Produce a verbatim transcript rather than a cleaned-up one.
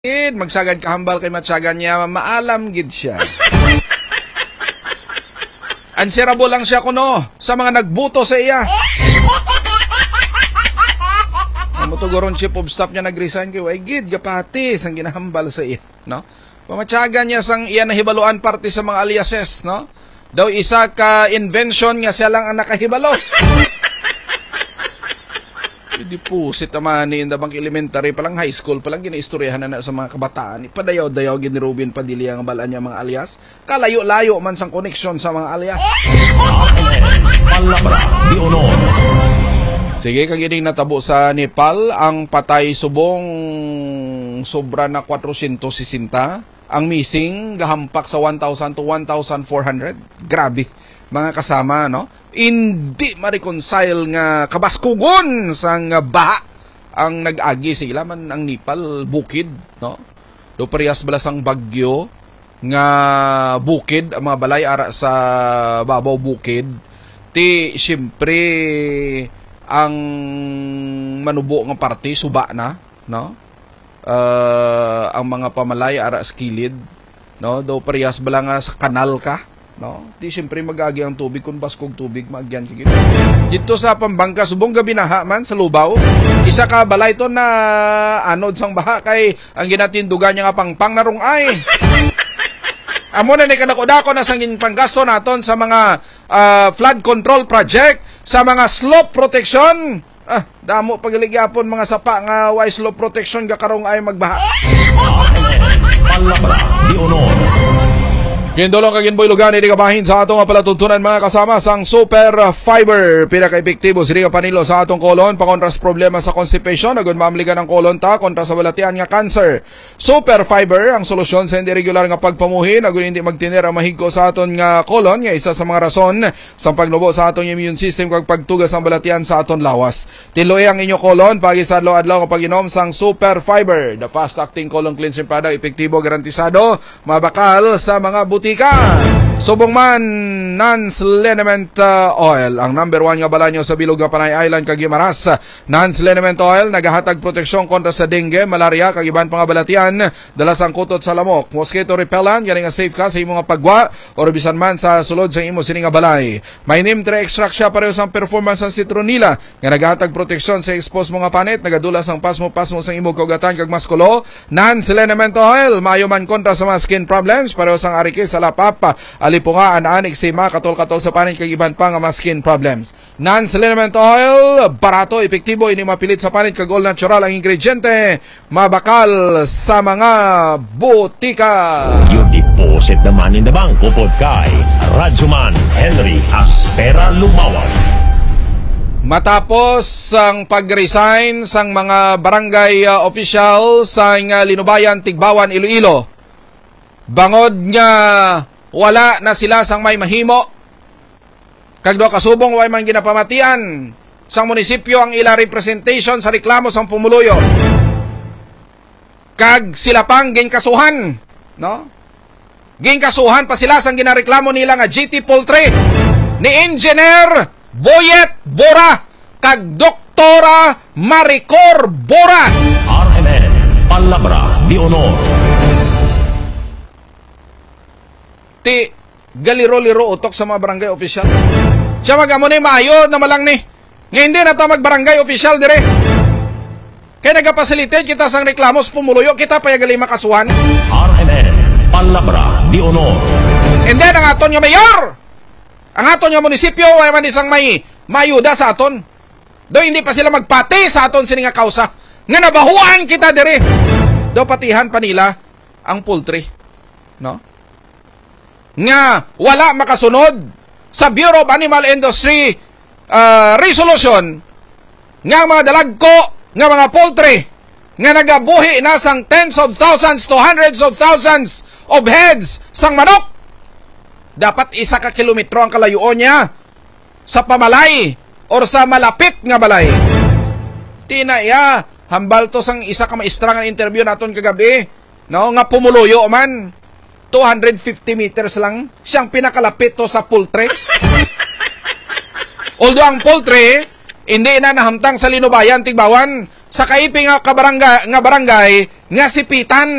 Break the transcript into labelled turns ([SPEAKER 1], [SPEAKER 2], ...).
[SPEAKER 1] Magsagad kahambal kay matsagan niya, maalam gid siya. Answerable lang siya kuno sa mga nagbuto sa iya. Mutugoron chief of staff niya nag-resign kay way gid gapatis ang ginahambal sa iya, no? Pamatsagan niya sang iya nahibaluan parte sa mga aliases, no? Daw isa ka invention nga siya lang ang nakahibalo. Deposit naman ni Indabang Elementary palang high school palang ginaistoryahan na, na sa mga kabataan. Ipadayaw-dayaw gini Ruben Padilla ang balaan niya mga alias. Kalayo-layo man sang connection sa mga alias. Sige, kagining natabo sa Nepal ang patay subong sobra na four hundred sixty. Ang missing gahampak sa one thousand to one thousand four hundred. Grabe mga kasama, no? Hindi ma-reconcile nga kabaskugon sang baha ang nag-agi sila man ang Nepal bukid, no? Do parehas balas ang bagyo nga bukid ang mga balay ara sa babaw bukid. Ti siyempre ang manubo nga parte suba na, no? Uh, ang mga pamalay ara sa kilid, no? Do parehas bala nga sa kanal ka, no? Di siyempre mag-agi ang tubig kung baskog tubig maagyan kigit. Dito sa Pambangka subong gabi na man sa Lubao, isa ka balay to na anod sang baha kay ang ginatindugan niya nga pangpang narong ay. Amo na ni kanako-dako na sang panggasto naton sa mga uh, flood control project, sa mga slope protection. Ah, damo pagiligapon mga sapa nga way slope protection gakarong ay magbaha.
[SPEAKER 2] Palabra di honor.
[SPEAKER 1] Kindolong kaginboy lugan hindi kabahin sa atong palatuntunan mga kasama sang Super Fiber. Pinaka-epektibo siri panilo sa atong kolon pakontra sa problema sa constipation. Agon maamligan ang kolon ta kontra sa balatian nga cancer. Super Fiber ang solusyon sa hindi regular nga pagpamuhi. Agon hindi magtiner ang mahigko sa aton nga kolon nga isa sa mga rason sa pagnubo sa atong immune system kag pagtugas ang balatian sa aton lawas. Tiluoy ang inyo kolon pagi sa adlaw-adlaw nga pag-inom sang Super Fiber. The fast-acting colon cleansing product, epektibo, garantisado, mabakal sa mga butika. Subong man Nance Liniment uh, Oil ang number one nga bala nyo sa bilog nga Panay Island kag Guimaras. Nance Liniment Oil nagahatag proteksyon kontra sa dengue, malaria kag iban pang balatian, dala sang kutot sa lamok, mosquito repellent gani nga safe ka sa imong pagwa or bisan man sa sulod sa imo sini nga balay. May neem tree extract siya pareho sang performance sang citronella nga nagahatag proteksyon sa expose mo nga panit, nagadula sang pasmo-pasmo sang imong kagatan kag maskulo. Nance Liniment Oil maayo man kontra sa mga skin problems pareho sang arikis sa lapap, alipungaan, anik, sima, katol-katol sa panin kag iban pa nga mga skin problems. Nance Liniment Oil, barato, epektibo, ini mapilit sa panin kag all natural ang ingrediente, mabakal sa mga butika.
[SPEAKER 2] You deposit the money in the bank upod kay Radyoman Henry Aspera Lumawag.
[SPEAKER 1] Matapos ang pag-resign sang mga barangay uh, official sa uh, Linubayan, Tigbawan, Iloilo, bangod nga wala na sila sang may mahimo kag do kasubong way man ginapamatian sang munisipyo ang ila representation sa reklamo sang pumuluyo kag sila pang ginkasuhan, no? Ginkasuhan pa sila sang ginareklamo nila nga G T Poultry ni Engineer Boyet Bora kag Doktora Maricor Bora.
[SPEAKER 2] R M N Palabra di honor.
[SPEAKER 1] Ti galiro-liro utok sa mga barangay official. Siya magamo ni maayo na malang ni. Nga hindi na ta mag-barangay official dire. Kaya nagapasilitate kita sang reklamos pumuluyo, kita payagali makasuhan.
[SPEAKER 2] R M N Palabra di honor.
[SPEAKER 1] Hindi ang aton nga mayor. Ang aton nga munisipyo ay man isang may mayuda sa aton. Do hindi pa sila magpati sa aton sini nga kausa. Nga nabahuan kita dire. Do patihan pa nila ang poultry, no? Nga wala makasunod sa Bureau of Animal Industry uh, resolution nga mga dalagko nga mga poultry nga nagabuhi na sang tens of thousands to hundreds of thousands of heads sang manok, dapat isa ka kilometro ang kalayuon niya sa pamalay or sa malapit nga balay. Tinaya hambal to sang isa ka maestra nga interview naton kagabi, no, nga pumuluyo man two hundred fifty meters lang siyang pinakalapit to sa poultry. Although ang poultry hindi na nahamtang sa Linubayan, Tigbawan, sa kaiping nga kabarangay, nga barangay nga sipitan.